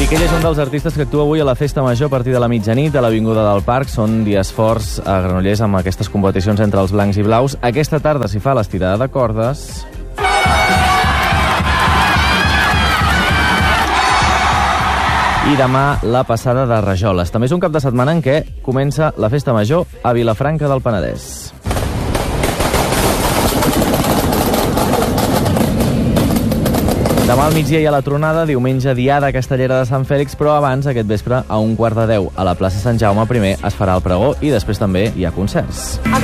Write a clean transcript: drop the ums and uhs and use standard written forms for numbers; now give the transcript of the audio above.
Miquel és un dels artistes que actua avui a la Festa Major a partir de la mitjanit a l'Avinguda del Parc. Són dies forts a Granollers amb aquestes competicions entre els blancs i blaus. Aquesta tarda s'hi fa l'estirada de cordes. I demà la passada de rajoles. També és un cap de setmana en què comença la Festa Major a Vilafranca del Penedès. Demà al migdia hi ha la tronada, diumenge diada castellera de Sant Fèlix, però abans, aquest vespre, a 1:15, a la plaça Sant Jaume, primer es farà el pregó i després també hi ha concerts.